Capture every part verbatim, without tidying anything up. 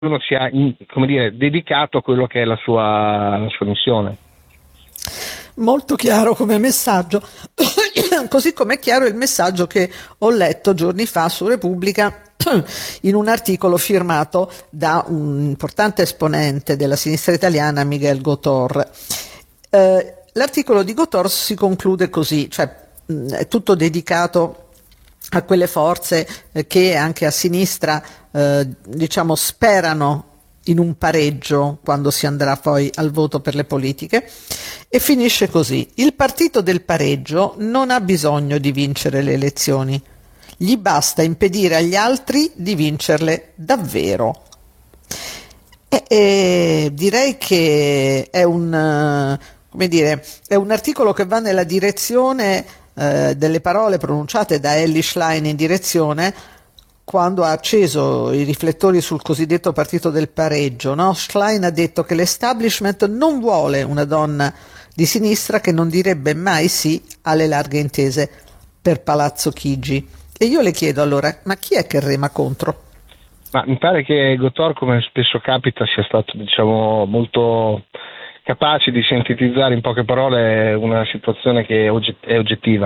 ognuno sia in, come dire, dedicato a quello che è la sua, la sua missione. Molto chiaro come messaggio, così come è chiaro il messaggio che ho letto giorni fa su Repubblica in un articolo firmato da un importante esponente della sinistra italiana, Miguel Gotor. Eh, l'articolo di Gotor si conclude così, cioè mh, è tutto dedicato a quelle forze eh, che anche a sinistra eh, diciamo sperano in un pareggio quando si andrà poi al voto per le politiche, e finisce così: il partito del pareggio non ha bisogno di vincere le elezioni, gli basta impedire agli altri di vincerle davvero. E, e direi che è un, come dire, è un articolo che va nella direzione eh, delle parole pronunciate da Elly Schlein in direzione quando ha acceso i riflettori sul cosiddetto partito del pareggio, no? Schlein ha detto che l'establishment non vuole una donna di sinistra che non direbbe mai sì alle larghe intese per Palazzo Chigi. E io le chiedo allora, ma chi è che rema contro? Ma mi pare che Gotor, come spesso capita, sia stato, diciamo, molto capace di sintetizzare in poche parole una situazione che è oggettiva.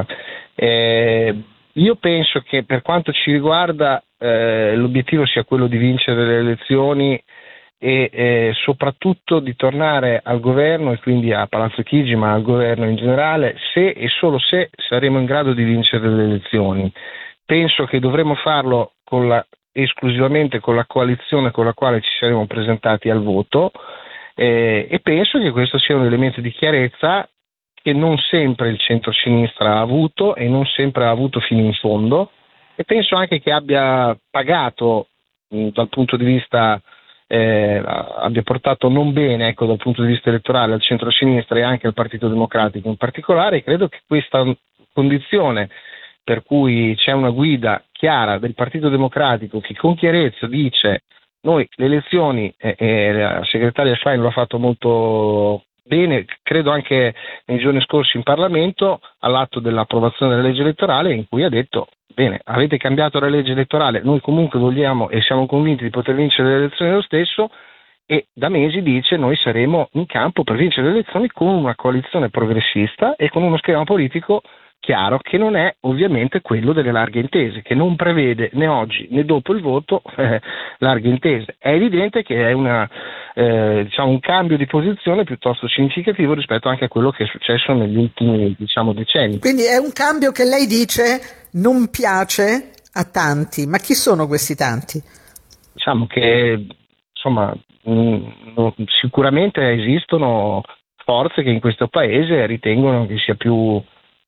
Eh, io penso che per quanto ci riguarda eh, l'obiettivo sia quello di vincere le elezioni e eh, soprattutto di tornare al governo, e quindi a Palazzo Chigi, ma al governo in generale, se e solo se saremo in grado di vincere le elezioni. Penso che dovremo farlo con la, esclusivamente con la coalizione con la quale ci saremo presentati al voto, eh, e penso che questo sia un elemento di chiarezza che non sempre il centro-sinistra ha avuto e non sempre ha avuto fino in fondo, e penso anche che abbia pagato mh, dal punto di vista eh, abbia portato non bene, ecco, dal punto di vista elettorale al centro-sinistra e anche al Partito Democratico in particolare. Credo che questa condizione per cui c'è una guida chiara del Partito Democratico che con chiarezza dice: noi le elezioni, e eh, eh, la segretaria Schlein lo ha fatto molto bene, credo anche nei giorni scorsi in Parlamento, all'atto dell'approvazione della legge elettorale, in cui ha detto: bene, avete cambiato la legge elettorale, noi comunque vogliamo e siamo convinti di poter vincere le elezioni lo stesso, e da mesi dice: noi saremo in campo per vincere le elezioni con una coalizione progressista e con uno schema politico chiaro, che non è ovviamente quello delle larghe intese, che non prevede né oggi né dopo il voto eh, larghe intese. È evidente che è una, eh, diciamo, un cambio di posizione piuttosto significativo rispetto anche a quello che è successo negli ultimi, diciamo, decenni. Quindi è un cambio che lei dice non piace a tanti, ma chi sono questi tanti? Diciamo che insomma mh, sicuramente esistono forze che in questo paese ritengono che sia più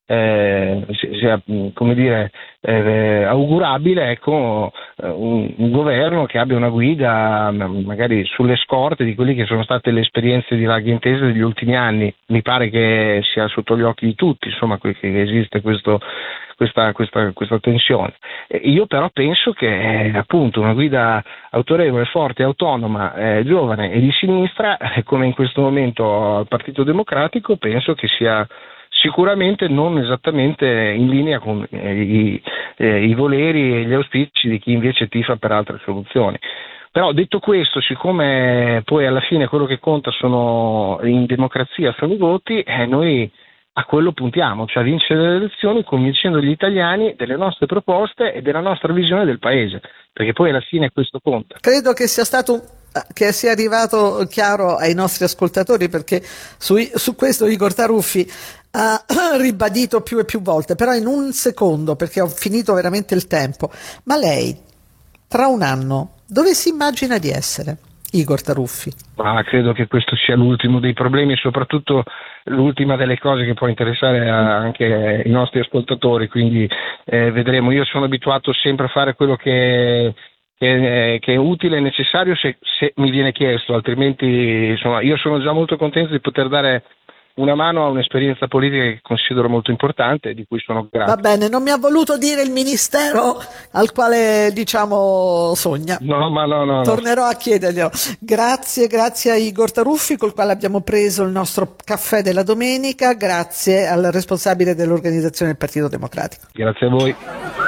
Eh, sia, come dire, eh, augurabile, ecco, un, un governo che abbia una guida magari sulle scorte di quelle che sono state le esperienze di larghe intese degli ultimi anni. Mi pare che sia sotto gli occhi di tutti, insomma, che esiste questo, questa, questa, questa tensione. Io però penso che appunto una guida autorevole, forte, autonoma, eh, giovane e di sinistra, come in questo momento al Partito Democratico, penso che sia sicuramente non esattamente in linea con eh, i, eh, i voleri e gli auspici di chi invece tifa per altre soluzioni. Però detto questo, siccome poi alla fine quello che conta sono in democrazia sono i voti, eh, noi a quello puntiamo, cioè a vincere le elezioni convincendo gli italiani delle nostre proposte e della nostra visione del paese, perché poi alla fine questo conta. Credo che sia stato che sia arrivato chiaro ai nostri ascoltatori, perché su, su questo Igor Taruffi ha ribadito più e più volte, però in un secondo, perché ho finito veramente il tempo. Ma lei tra un anno dove si immagina di essere, Igor Taruffi? Ma credo che questo sia l'ultimo dei problemi e soprattutto l'ultima delle cose che può interessare a, anche i nostri ascoltatori, quindi eh, vedremo. Io sono abituato sempre a fare quello che Che, che è utile e necessario se, se mi viene chiesto, altrimenti insomma io sono già molto contento di poter dare una mano a un'esperienza politica che considero molto importante e di cui sono grato. Va bene, non mi ha voluto dire il ministero al quale diciamo sogna. No, ma no, no. Tornerò no. a chiederglielo. Grazie, grazie a Igor Taruffi, col quale abbiamo preso il nostro caffè della domenica, grazie al responsabile dell'organizzazione del Partito Democratico. Grazie a voi.